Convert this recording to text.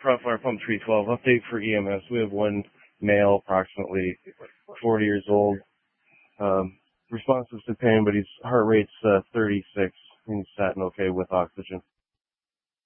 Profile Pump 312. Update for EMS. We have one male, approximately 40 years old. Responsive to pain, but his heart rate's 36. He's statin okay with oxygen.